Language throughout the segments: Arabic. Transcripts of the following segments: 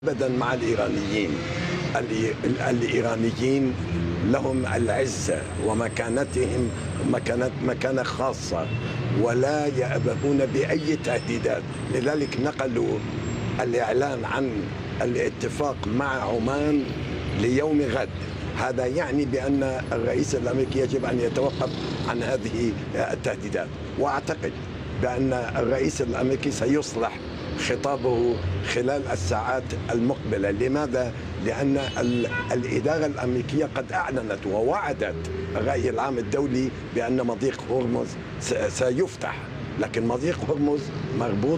أبدا مع الإيرانيين. الإيرانيين لهم العزة ومكانتهم مكانة خاصة، ولا يأبهون بأي تهديدات. لذلك نقلوا الإعلان عن الاتفاق مع عمان ليوم غد. هذا يعني بأن الرئيس الأمريكي يجب أن يتوقف عن هذه التهديدات، وأعتقد بأن الرئيس الأمريكي سيصلح خطابه خلال الساعات المقبلة. لماذا؟ لأن الإدارة الأمريكية قد أعلنت ووعدت الرأي العام الدولي بأن مضيق هرمز سيفتح، لكن مضيق هرمز مربوط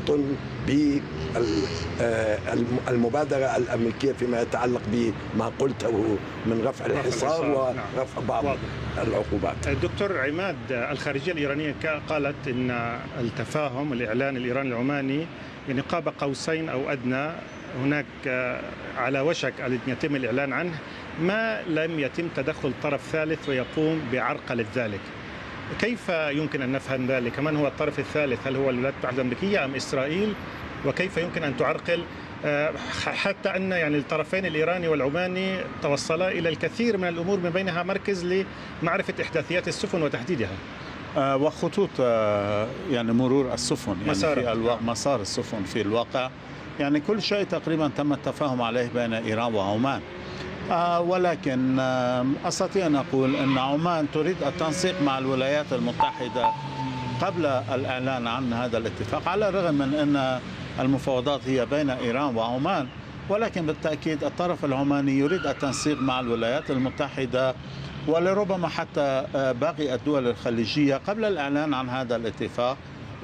بالمبادرة الأمريكية فيما يتعلق بما قلته من رفع الحصار ورفع بعض العقوبات. دكتور عماد، الخارجية الإيرانية قالت إن التفاهم الإعلان الإيراني العماني يعني قاب قوسين أو أدنى، هناك على وشك أن يتم الإعلان عنه ما لم يتم تدخل طرف ثالث ويقوم بعرقلة ذلك. كيف يمكن أن نفهم ذلك؟ من هو الطرف الثالث؟ هل هو الولايات المتحدة الأمريكية أم إسرائيل؟ وكيف يمكن أن تعرقل حتى أن يعني الطرفين الإيراني والعماني توصلا إلى الكثير من الأمور من بينها مركز لمعرفة إحداثيات السفن وتحديدها وخطوط يعني مرور السفن، يعني في مسار السفن في الواقع. يعني كل شيء تقريبا تم التفاهم عليه بين إيران وعمان، ولكن أستطيع أن أقول أن عمان تريد التنسيق مع الولايات المتحدة قبل الإعلان عن هذا الاتفاق، على الرغم من أن المفاوضات هي بين إيران وعمان، ولكن بالتأكيد الطرف العماني يريد التنسيق مع الولايات المتحدة ولربما حتى باقي الدول الخليجية قبل الإعلان عن هذا الاتفاق.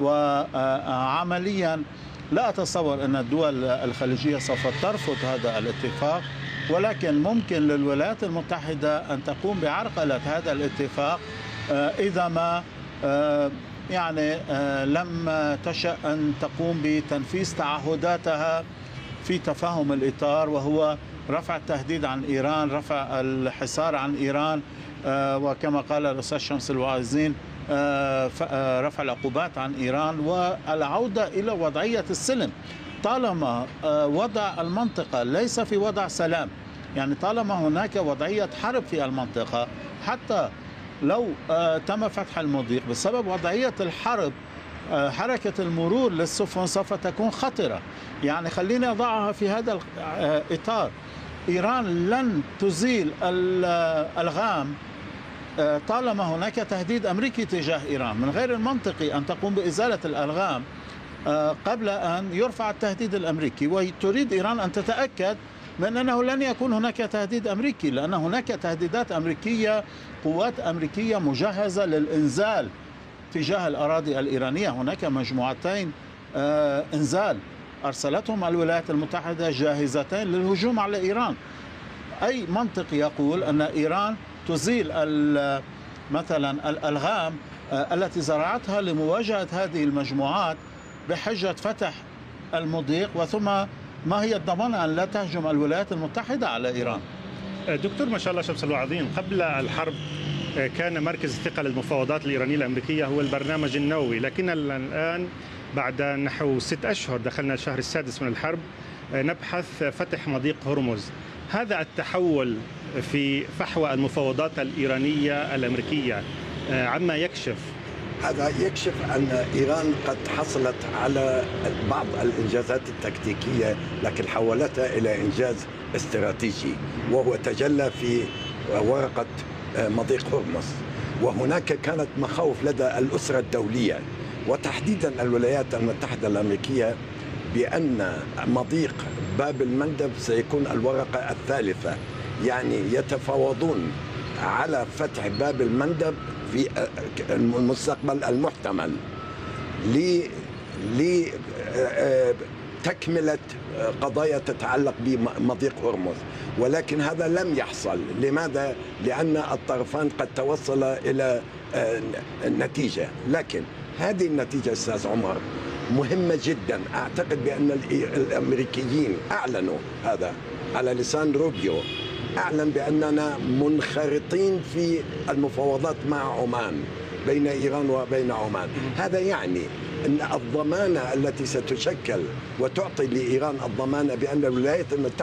وعمليا لا أتصور أن الدول الخليجية سوف ترفض هذا الاتفاق، ولكن ممكن للولايات المتحدة أن تقوم بعرقلة هذا الاتفاق إذا ما يعني لم تشأ أن تقوم بتنفيذ تعهداتها في تفاهم الإطار، وهو رفع التهديد عن إيران، رفع الحصار عن إيران، وكما قال الأستاذ شمس الواعظين رفع العقوبات عن إيران والعودة إلى وضعية السلم. طالما وضع المنطقة ليس في وضع سلام، يعني طالما هناك وضعية حرب في المنطقة، حتى لو تم فتح المضيق بسبب وضعية الحرب، حركة المرور للسفن سوف تكون خطرة. يعني خليني أضعها في هذا الإطار. إيران لن تزيل الألغام طالما هناك تهديد أمريكي تجاه إيران. من غير المنطقي أن تقوم بإزالة الألغام قبل أن يرفع التهديد الأمريكي، وتريد إيران أن تتأكد من أنه لن يكون هناك تهديد أمريكي، لأن هناك تهديدات أمريكية، قوات أمريكية مجهزة للإنزال تجاه الأراضي الإيرانية. هناك مجموعتين إنزال أرسلتهم الولايات المتحدة جاهزتين للهجوم على إيران. أي منطق يقول أن إيران تزيل مثلا الألغام التي زرعتها لمواجهة هذه المجموعات بحجة فتح المضيق، وثم ما هي الضمانة أن لا تهجم الولايات المتحدة على إيران؟ دكتور ما شاء الله شمس الواعظين، قبل الحرب كان مركز الثقة للمفاوضات الإيرانية الأمريكية هو البرنامج النووي، لكن الآن بعد نحو 6 أشهر دخلنا الشهر السادس من الحرب نبحث فتح مضيق هرمز. هذا التحول في فحوى المفاوضات الإيرانية الأمريكية عما يكشف؟ هذا يكشف أن إيران قد حصلت على بعض الإنجازات التكتيكية، لكن حولتها إلى إنجاز استراتيجي، وهو تجلى في ورقة مضيق هرمز. وهناك كانت مخاوف لدى الأسرة الدولية وتحديدا الولايات المتحدة الأمريكية بأن مضيق باب المندب سيكون الورقة الثالثة، يعني يتفاوضون على فتح باب المندب في المستقبل المحتمل لتكملة قضايا تتعلق بمضيق هرمز، ولكن هذا لم يحصل. لماذا؟ لأن الطرفان قد توصلا إلى نتيجة، لكن هذه النتيجة أستاذ عمر مهمة جدا. أعتقد بأن الأمريكيين أعلنوا هذا على لسان روبيو، أعلن بأننا منخرطين في المفاوضات مع عمان، بين إيران وبين عمان. هذا يعني أن الضمانة التي ستشكل وتعطي لإيران الضمانة بأن الولايات المتحدة